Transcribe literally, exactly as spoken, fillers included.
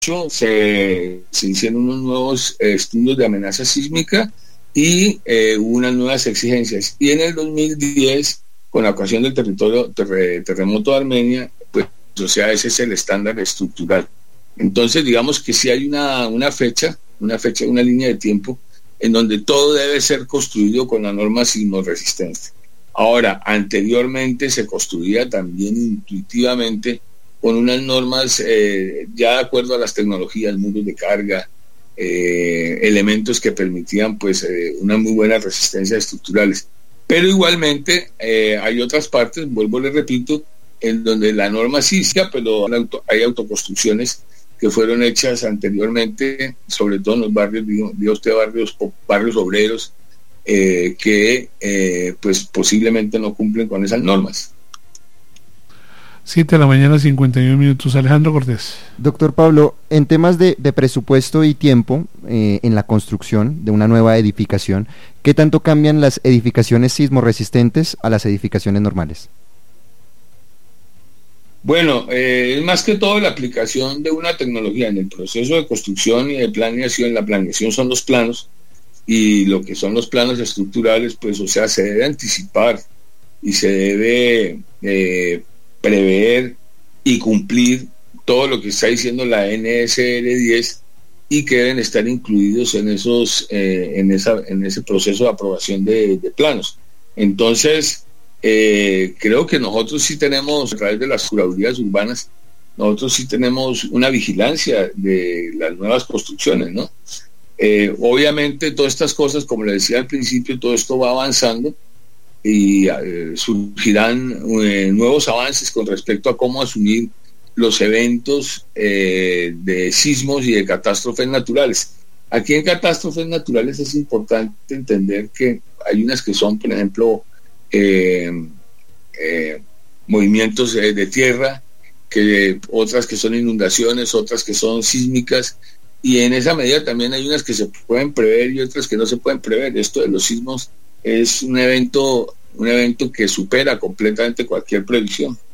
se, se hicieron unos nuevos eh, estudios de amenaza sísmica y eh, hubo unas nuevas exigencias. Y en el dos mil diez, con la ocasión del territorio terre, terremoto de Armenia, pues, o sea, ese es el estándar estructural. Entonces, digamos que sí hay una, una fecha, una fecha, una línea de tiempo en donde todo debe ser construido con la norma sismorresistente. Ahora, anteriormente se construía también intuitivamente con unas normas eh, ya de acuerdo a las tecnologías, muros de carga, eh, elementos que permitían pues eh, unas muy buenas resistencias estructurales. Pero igualmente eh, hay otras partes, vuelvo le repito, en donde la norma sí, pero hay autoconstrucciones que fueron hechas anteriormente, sobre todo en los barrios, digo usted, barrios, barrios obreros, eh, que eh, pues posiblemente no cumplen con esas normas. siete de la mañana, cincuenta y uno minutos. Alejandro Cortés. Doctor Pablo, en temas de, de presupuesto y tiempo eh, en la construcción de una nueva edificación, ¿qué tanto cambian las edificaciones sismorresistentes a las edificaciones normales? Bueno, eh, es más que todo la aplicación de una tecnología en el proceso de construcción y de planeación. La planeación son los planos, y lo que son los planos estructurales, pues, o sea, se debe anticipar y se debe eh, prever y cumplir todo lo que está diciendo la N S R diez y que deben estar incluidos en esos eh, en esa en ese proceso de aprobación de, de planos. Entonces, Eh, creo que nosotros sí tenemos, a través de las curadurías urbanas, nosotros sí tenemos una vigilancia de las nuevas construcciones, ¿no? Eh, obviamente todas estas cosas, como le decía al principio, todo esto va avanzando y eh, surgirán eh, nuevos avances con respecto a cómo asumir los eventos eh, de sismos y de catástrofes naturales. Aquí en catástrofes naturales es importante entender que hay unas que son, por ejemplo, Eh, eh, movimientos eh, de tierra, que otras que son inundaciones, otras que son sísmicas, y en esa medida también hay unas que se pueden prever y otras que no se pueden prever. Esto de los sismos es un evento un evento que supera completamente cualquier previsión.